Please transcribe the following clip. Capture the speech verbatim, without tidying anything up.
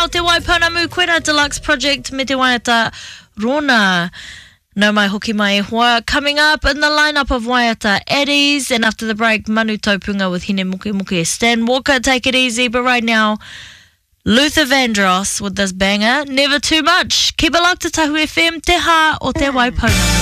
o te Waipounamu Koera Deluxe Project me te waiata Rona. No mai hoki mai e hoa. Coming up in the lineup of Waiata Eddies, and after the break, Manu Taupunga with Hine Muke Muke. Stan Walker, take it easy, but right now, Luther Vandross with this banger, Never Too Much. Keep it locked to Tahu F M, te ha o te Waipounamu.